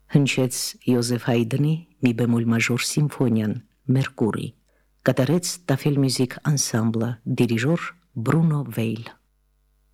Հնչեց Յոզեֆ Հայդնի մի բեմոլ մաժոր սիմֆոնիան Մերկուրի, կատարեց Տաֆել Մյուզիք անսամբլը, դիրիժոր Բրունո Վեյլ։